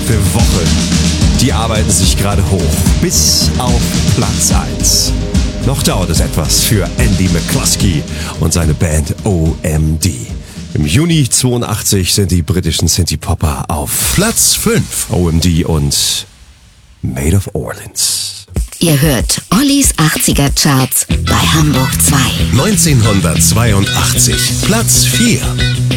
der Woche. Die arbeiten sich gerade hoch bis auf Platz 1. Noch dauert es etwas für Andy McCluskey und seine Band OMD. Im Juni 82 sind die britischen Synthie-Popper auf Platz 5. OMD und Made of Orleans. Ihr hört Ollis 80er Charts bei Hamburg 2. 1982, Platz 4.